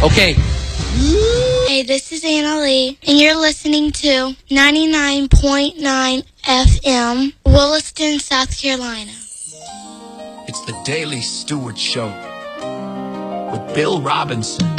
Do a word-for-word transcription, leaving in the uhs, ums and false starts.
Okay. Hey, this is Anna Lee, and you're listening to ninety-nine point nine F M, Williston, South Carolina. It's the Daily Stewart Show with Bill Robinson.